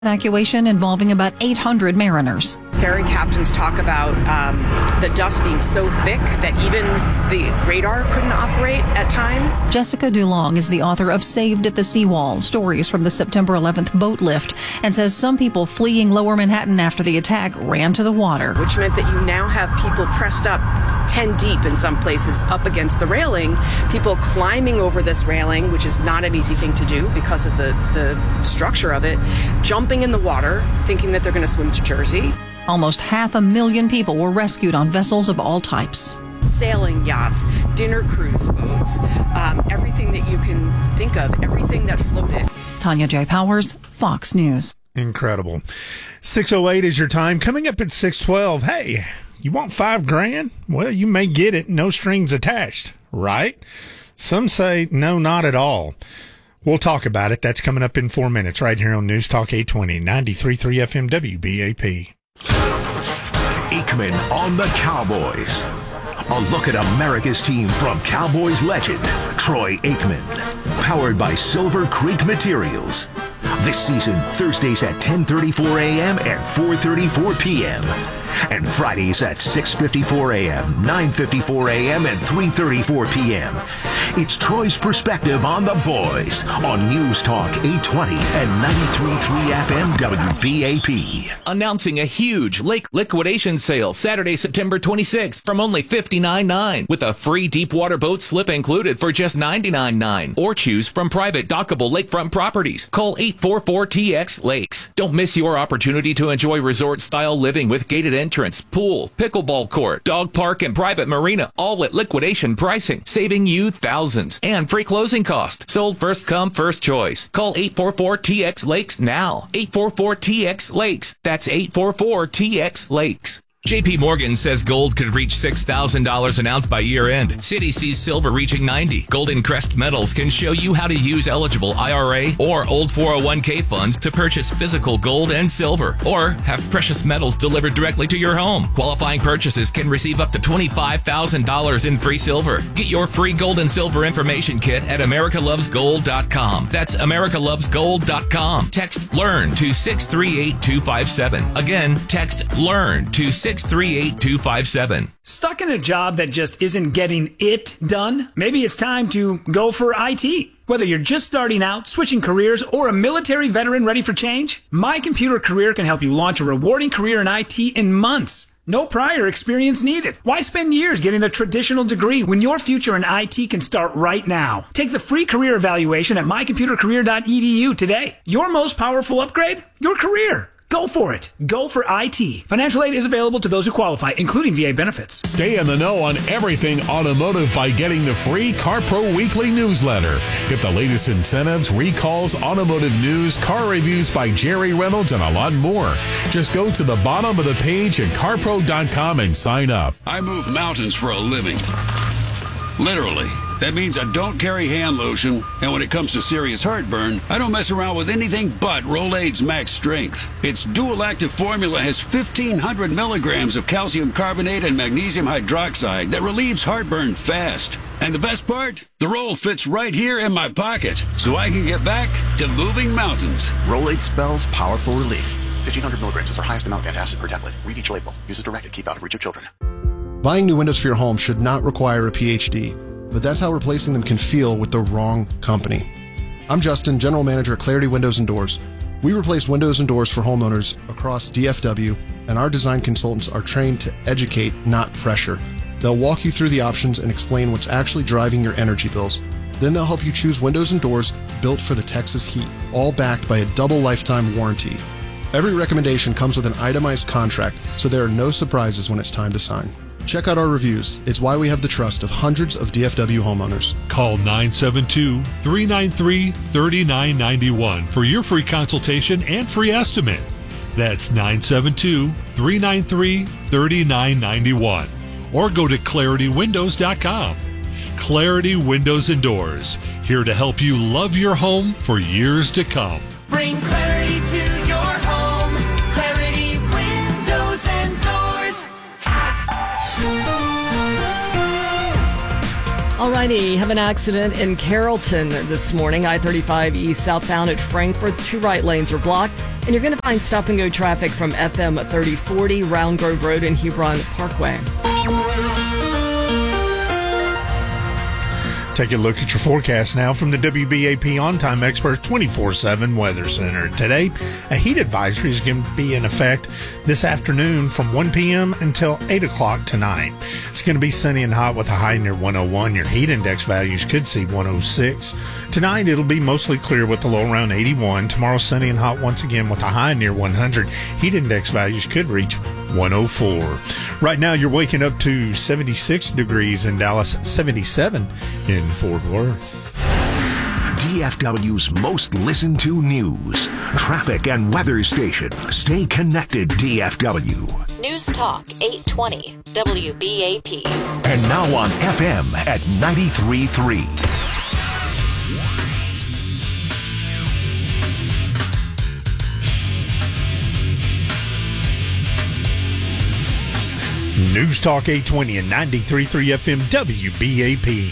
Evacuation involving about 800 mariners. Ferry captains talk about the dust being so thick that even the radar couldn't operate at times. Jessica DuLong is the author of Saved at the Seawall, Stories from the September 11th Boat Lift, and says some people fleeing Lower Manhattan after the attack ran to the water. Which meant that you now have people pressed up 10 deep in some places up against the railing, people climbing over this railing, which is not an easy thing to do because of the structure of it, jumping in the water, thinking that they're going to swim to Jersey. Almost 500,000 people were rescued on vessels of all types. Sailing yachts, dinner cruise boats, everything that you can think of, everything that floated. Tanya J. Powers, Fox News. Incredible. 6:08 is your time. Coming up at 6:12, hey, you want $5,000? Well, you may get it, no strings attached, right? Some say no, not at all. We'll talk about it. That's coming up in 4 minutes right here on News Talk 820, 93.3 FM WBAP. Aikman on the Cowboys. A look at America's team from Cowboys legend, Troy Aikman. Powered by Silver Creek Materials. This season, Thursdays at 10:34 a.m. and 4:34 p.m. And Fridays at 6:54 a.m., 9:54 a.m., and 3:34 p.m. It's Troy's perspective on the boys on News Talk 820 and 93.3 FM WBAP. Announcing a huge lake liquidation sale Saturday, September 26th from only $59.9 with a free deep water boat slip included for just $99.9. Or choose from private dockable lakefront properties. Call 844-TX-LAKES. Don't miss your opportunity to enjoy resort-style living with gated entrance, pool, pickleball court, dog park, and private marina, all at liquidation pricing, saving you thousands and free closing costs. Sold first come, first choice. Call 844-TX-LAKES now. 844-TX-LAKES. That's 844-TX-LAKES. JP Morgan says gold could reach $6,000 an ounce by year-end. Citi sees silver reaching $90. Golden Crest Metals can show you how to use eligible IRA or old 401k funds to purchase physical gold and silver, or have precious metals delivered directly to your home. Qualifying purchases can receive up to $25,000 in free silver. Get your free gold and silver information kit at americalovesgold.com. That's americalovesgold.com. Text LEARN to 638257. Again, text LEARN to 638257. Stuck in a job that just isn't getting it done? Maybe it's time to go for IT. Whether you're just starting out, switching careers, or a military veteran ready for change, My Computer Career can help you launch a rewarding career in IT in months. No prior experience needed. Why spend years getting a traditional degree when your future in IT can start right now? Take the free career evaluation at mycomputercareer.edu today. Your most powerful upgrade? Your career. Go for it. Go for IT. Financial aid is available to those who qualify, including VA benefits. Stay in the know on everything automotive by getting the free CarPro Weekly newsletter. Get the latest incentives, recalls, automotive news, car reviews by Jerry Reynolds, and a lot more. Just go to the bottom of the page at carpro.com and sign up. I move mountains for a living. Literally. That means I don't carry hand lotion, and when it comes to serious heartburn, I don't mess around with anything but Rolaids Max Strength. Its dual-active formula has 1,500 milligrams of calcium carbonate and magnesium hydroxide that relieves heartburn fast. And the best part? The roll fits right here in my pocket, so I can get back to moving mountains. Rolaids spells powerful relief. 1,500 milligrams is our highest amount of antacid per tablet. Read each label. Use as directed. Keep out of reach of children. Buying new windows for your home should not require a PhD. But that's how replacing them can feel with the wrong company. I'm Justin, General Manager at Clarity Windows and Doors. We replace windows and doors for homeowners across DFW, and our design consultants are trained to educate, not pressure. They'll walk you through the options and explain what's actually driving your energy bills. Then they'll help you choose windows and doors built for the Texas heat, all backed by a double lifetime warranty. Every recommendation comes with an itemized contract, so there are no surprises when it's time to sign. Check out our reviews. It's why we have the trust of hundreds of DFW homeowners. Call 972-393-3991 for your free consultation and free estimate. That's 972-393-3991. Or go to ClarityWindows.com. Clarity Windows and Doors, here to help you love your home for years to come. Bring clarity to your home. Clarity Windows and Doors. Alrighty, have an accident in Carrollton this morning. I-35 east southbound at Frankfort. 2 right lanes are blocked. And you're going to find stop-and-go traffic from FM 3040, Round Grove Road, and Hebron Parkway. Take a look at your forecast now from the WBAP On-Time Experts 24/7 Weather Center. Today, a heat advisory is going to be in effect this afternoon from 1 p.m. until 8 o'clock tonight. It's going to be sunny and hot with a high near 101. Your heat index values could see 106. Tonight, it'll be mostly clear with a low around 81. Tomorrow, sunny and hot once again with a high near 100. Heat index values could reach 104. Right now, you're waking up to 76 degrees in Dallas, 77 in Fort Worth. DFW's most listened to news, traffic, and weather station. Stay connected, DFW. News Talk 820 WBAP. And now on FM at 93.3. News Talk 820 and 93.3 FM WBAP.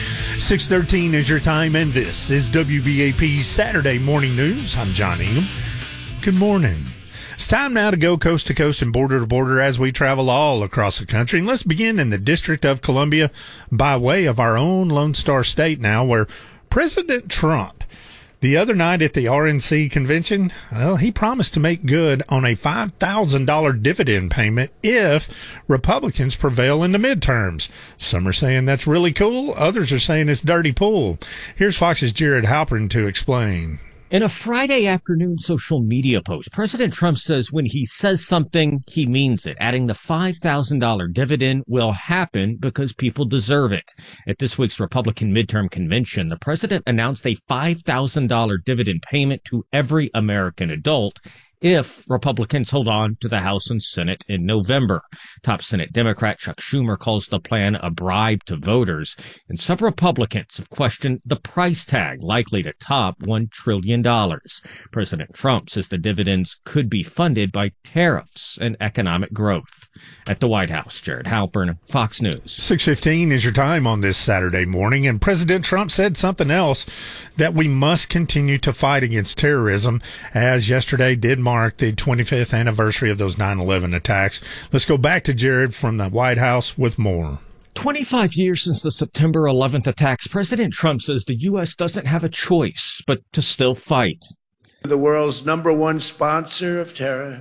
6:13 is your time, and this is WBAP's Saturday Morning News. I'm John Ingham. Good morning. It's time now to go coast to coast and border to border as we travel all across the country. And let's begin in the District of Columbia by way of our own Lone Star State now, where President Trump, the other night at the RNC convention, well, he promised to make good on a $5,000 dividend payment if Republicans prevail in the midterms. Some are saying that's really cool. Others are saying it's dirty pool. Here's Fox's Jared Halpern to explain. In a Friday afternoon social media post, President Trump says when he says something, he means it, adding the $5,000 dividend will happen because people deserve it. At this week's Republican midterm convention, the president announced a $5,000 dividend payment to every American adult if Republicans hold on to the House and Senate in November. Top Senate Democrat Chuck Schumer calls the plan a bribe to voters, and some Republicans have questioned the price tag, likely to top $1 trillion. President Trump says the dividends could be funded by tariffs and economic growth. At the White House, Jared Halpern, Fox News. 6:15 is your time on this Saturday morning, and President Trump said something else, that we must continue to fight against terrorism, as yesterday did mark the 25th anniversary of those 9/11 attacks. Let's go back to Jared from the White House with more. 25 years since the September 11th attacks, President Trump says the U.S. doesn't have a choice but to still fight. The world's number one sponsor of terror,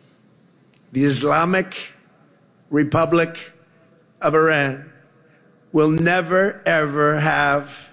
the Islamic Republic of Iran, will never, ever have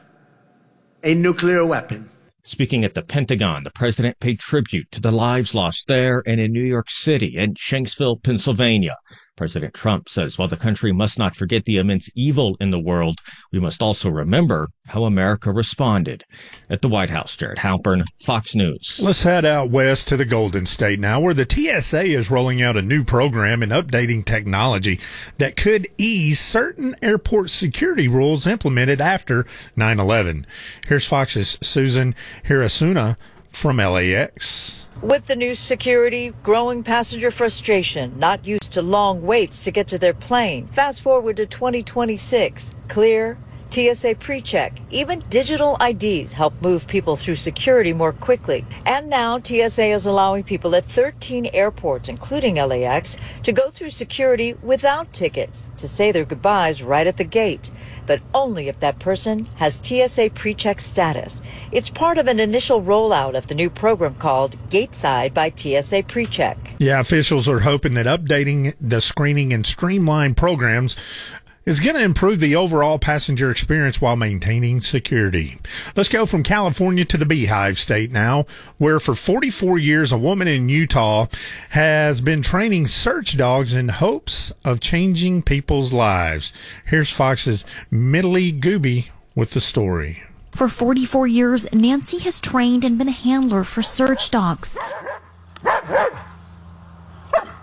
a nuclear weapon. Speaking at the Pentagon, the president paid tribute to the lives lost there and in New York City and Shanksville, Pennsylvania. President Trump says while the country must not forget the immense evil in the world, we must also remember how America responded. At the White House, Jared Halpern, Fox News. Let's head out west to the Golden State now, where the TSA is rolling out a new program and updating technology that could ease certain airport security rules implemented after 9/11. Here's Fox's Susan Hirasuna from LAX. With the new security, growing passenger frustration, not used to long waits to get to their plane. Fast forward to 2026. Clear, TSA PreCheck, even digital IDs help move people through security more quickly. And now TSA is allowing people at 13 airports, including LAX, to go through security without tickets, to say their goodbyes right at the gate. But only if that person has TSA PreCheck status. It's part of an initial rollout of the new program called Gateside by TSA PreCheck. Yeah, officials are hoping that updating the screening and streamlined programs is going to improve the overall passenger experience while maintaining security. Let's go from California to the Beehive State now, where for 44 years, a woman in Utah has been training search dogs in hopes of changing people's lives. Here's Fox's Middley Gooby with the story. For 44 years, Nancy has trained and been a handler for search dogs.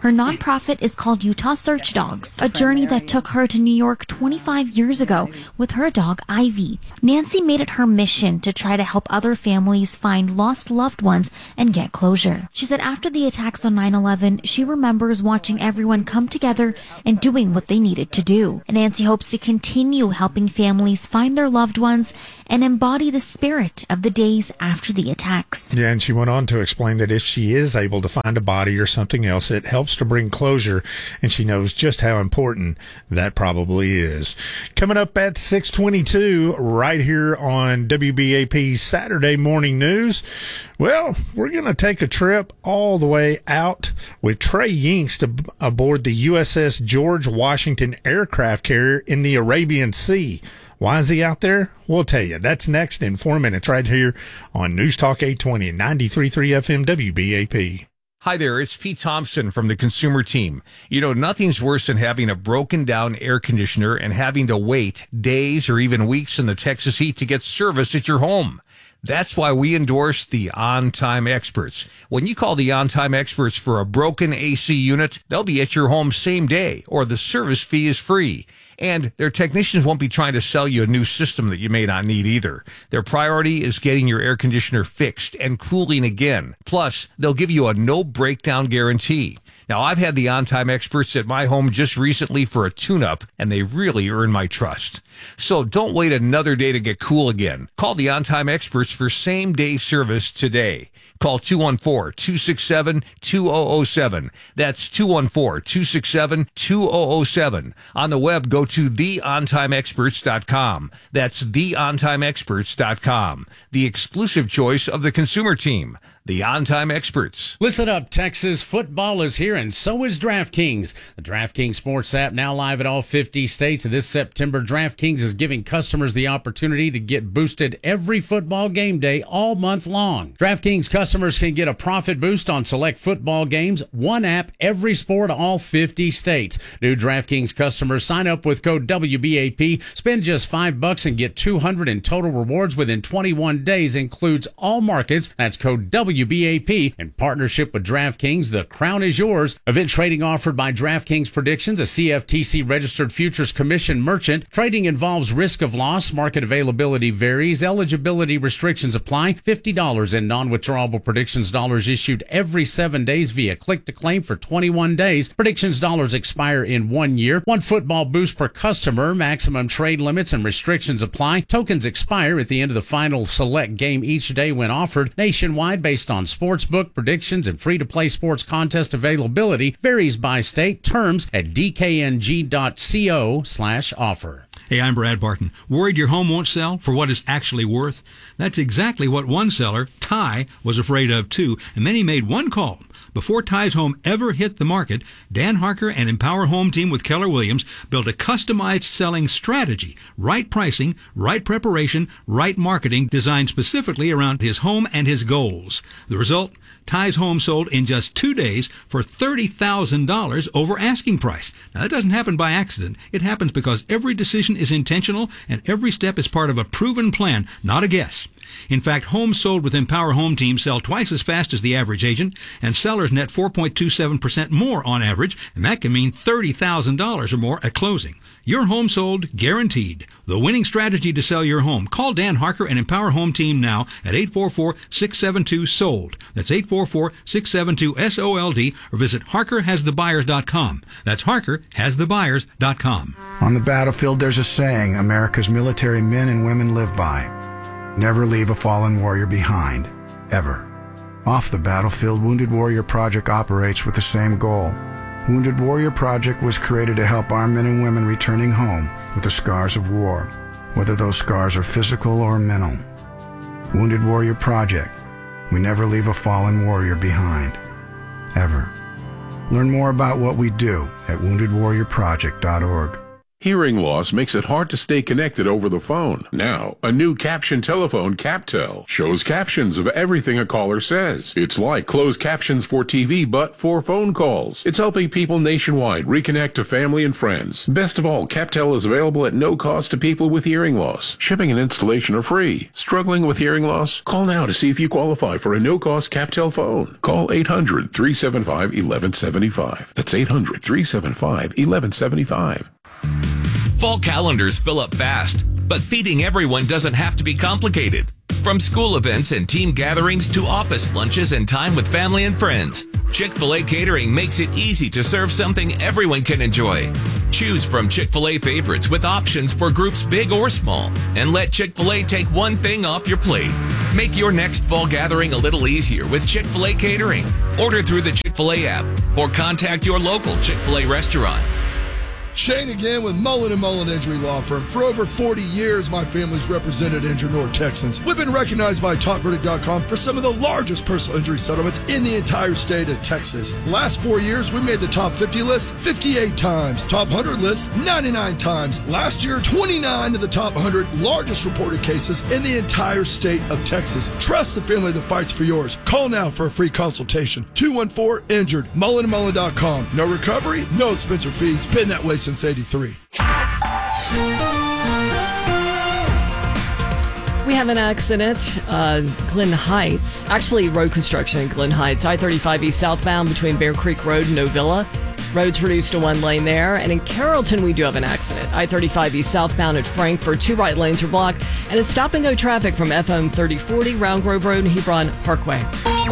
Her nonprofit is called Utah Search Dogs, a journey that took her to New York 25 years ago with her dog, Ivy. Nancy made it her mission to try to help other families find lost loved ones and get closure. She said after the attacks on 9/11, she remembers watching everyone come together and doing what they needed to do. And Nancy hopes to continue helping families find their loved ones and embody the spirit of the days after the attacks. Yeah, and she went on to explain that if she is able to find a body or something else, it helps to bring closure, and she knows just how important that probably is. Coming up at 6:22, right here on WBAP Saturday Morning News, well, we're going to take a trip all the way out with Trey Yingst aboard the USS George Washington aircraft carrier in the Arabian Sea. Why is he out there? We'll tell you. That's next in 4 minutes right here on News Talk 820 and 93.3 FM WBAP. Hi there, it's Pete Thompson from the Consumer Team. You know, nothing's worse than having a broken down air conditioner and having to wait days or even weeks in the Texas heat to get service at your home. That's why we endorse the On Time Experts. When you call the On Time Experts for a broken AC unit, they'll be at your home same day, or the service fee is free. And their technicians won't be trying to sell you a new system that you may not need either. Their priority is getting your air conditioner fixed and cooling again. Plus, they'll give you a no breakdown guarantee. Now, I've had the On-Time Experts at my home just recently for a tune-up, and they really earn my trust. So don't wait another day to get cool again. Call the On-Time Experts for same-day service today. Call 214-267-2007. That's 214-267-2007. On the web, go to theontimeexperts.com. That's theontimeexperts.com. The exclusive choice of the Consumer Team. The On-Time Experts. Listen up, Texas. Football is here, and so is DraftKings. The DraftKings Sports app now live at all 50 states. And this September, DraftKings is giving customers the opportunity to get boosted every football game day all month long. DraftKings customers can get a profit boost on select football games, one app, every sport, all 50 states. New DraftKings customers sign up with code WBAP, spend just $5 and get $200 in total rewards within 21 days. Includes all markets. That's code WBAP. In partnership with DraftKings, the crown is yours. Event trading offered by DraftKings Predictions, a CFTC registered futures commission merchant. Trading involves risk of loss. Market availability varies. Eligibility restrictions apply. $50 in non-withdrawable predictions dollars issued every 7 days via click to claim for 21 days. Predictions dollars expire in 1 year. One football boost per customer. Maximum trade limits and restrictions apply. Tokens expire at the end of the final select game each day when offered. Nationwide based on sportsbook predictions and free-to-play sports contest availability varies by state. Terms at dkng.co/offer. Hey, I'm Brad Barton. Worried your home won't sell for what it's actually worth? That's exactly what one seller, Ty, was afraid of too, and then he made one call. Before Ty's home ever hit the market, Dan Harker and Empower Home Team with Keller Williams built a customized selling strategy. Right pricing, right preparation, right marketing designed specifically around his home and his goals. The result? Ty's home sold in just 2 days for $30,000 over asking price. Now, that doesn't happen by accident. It happens because every decision is intentional and every step is part of a proven plan, not a guess. In fact, homes sold with Empower Home Team sell twice as fast as the average agent, and sellers net 4.27% more on average, and that can mean $30,000 or more at closing. Your home sold, guaranteed. The winning strategy to sell your home. Call Dan Harker and Empower Home Team now at 844-672-SOLD. That's 844-672-SOLD, or visit HarkerHasTheBuyers.com. That's HarkerHasTheBuyers.com. On the battlefield, there's a saying America's military men and women live by. Never leave a fallen warrior behind, ever. Off the battlefield, Wounded Warrior Project operates with the same goal. Wounded Warrior Project was created to help our men and women returning home with the scars of war, whether those scars are physical or mental. Wounded Warrior Project. We never leave a fallen warrior behind, ever. Learn more about what we do at woundedwarriorproject.org. Hearing loss makes it hard to stay connected over the phone. Now, a new caption telephone, CapTel, shows captions of everything a caller says. It's like closed captions for TV, but for phone calls. It's helping people nationwide reconnect to family and friends. Best of all, CapTel is available at no cost to people with hearing loss. Shipping and installation are free. Struggling with hearing loss? Call now to see if you qualify for a no-cost CapTel phone. Call 800-375-1175. That's 800-375-1175. Fall calendars fill up fast, but feeding everyone doesn't have to be complicated. From school events and team gatherings to office lunches and time with family and friends, Chick-fil-A Catering makes it easy to serve something everyone can enjoy. Choose from Chick-fil-A favorites with options for groups big or small, and let Chick-fil-A take one thing off your plate. Make your next fall gathering a little easier with Chick-fil-A Catering. Order through the Chick-fil-A app or contact your local Chick-fil-A restaurant. Shane again with Mullen & Mullen Injury Law Firm. For over 40 years, my family's represented injured North Texans. We've been recognized by TopVerdict.com for some of the largest personal injury settlements in the entire state of Texas. Last 4 years, we made the top 50 list 58 times, top 100 list 99 times. Last year, 29 of the top 100 largest reported cases in the entire state of Texas. Trust the family that fights for yours. Call now for a free consultation. 214-INJURED. MullenandMullen.com. No recovery, no expense or fees. Been that way since 83. We have an accident, Glen Heights. Actually, road construction in Glen Heights. I-35 East southbound between Bear Creek Road and Novilla. Roads reduced to one lane there. And in Carrollton, we do have an accident. I-35 East southbound at Frankfort. 2 right lanes are blocked. And it's stop-and-go traffic from FM 3040, Round Grove Road, and Hebron Parkway.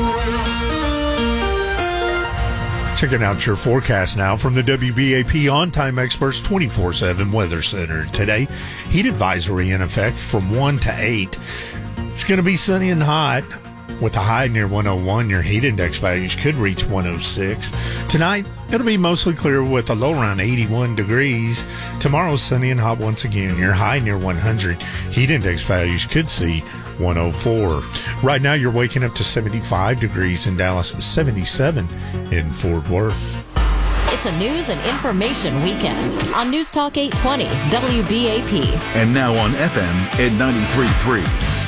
Checking out your forecast now from the WBAP On-Time Experts 24/7 Weather Center. Today, heat advisory in effect from 1 to 8. It's going to be sunny and hot with a high near 101. Your heat index values could reach 106. Tonight, it'll be mostly clear with a low around 81 degrees. Tomorrow, sunny and hot once again. Your high near 100. Heat index values could see 104. Right now, you're waking up to 75 degrees in Dallas, 77 in Fort Worth. It's a news and information weekend on News Talk 820 WBAP. And now on FM at 93.3.